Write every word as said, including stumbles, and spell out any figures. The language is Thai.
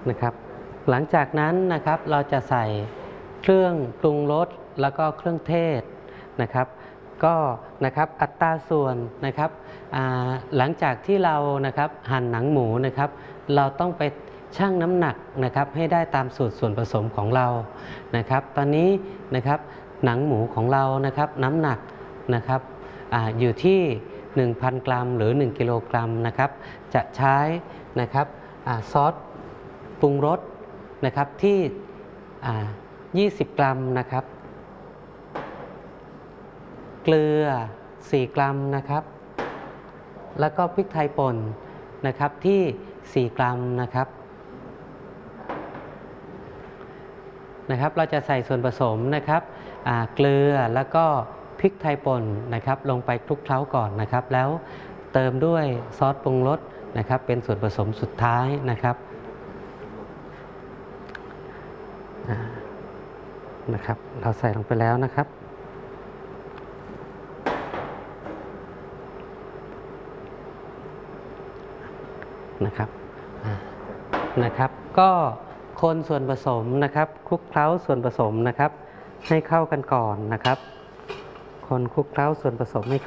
นะครับหลังจากนั้นนะครับเราจะใส่เครื่องปรุงรสแล้วก็เครื่องเทศนะครับก็นะครับอัตราส่วนนะครับหลังจากที่เรานะครับหั่นหนังหมูนะครับเราต้องไปชั่งน้ำหนักนะครับให้ได้ตามสูตรส่วนผสมของเรานะครับตอนนี้นะครับหนังหมูของเรานะครับน้ำหนักนะครับ อ, อยู่ที่ หนึ่งพัน กรัมหรือ หนึ่ง กิโลกรัมนะครับจะใช้นะครับซอสปรุงรสนะครับที่ ยี่สิบ กรัมนะครับเกลือ สี่ กรัมนะครับแล้วก็พริกไทยป่นนะครับที่ สี่ กรัมนะครับนะครับเราจะใส่ส่วนผสมนะครับเกลือแล้วก็พริกไทยป่นนะครับลงไปคลุกเคล้าก่อนนะครับแล้วเติมด้วยซอสปรุงรสนะครับเป็นส่วนผสมสุดท้ายนะครับนะครับเราใส่ลงไปแล้วนะครับนะครับนะครับก็คนส่วนผสมนะครับคลุกเคล้าส่วนผสมนะครับให้เข้ากันก่อนนะครับคนคลุกเคล้าส่วนผสมให้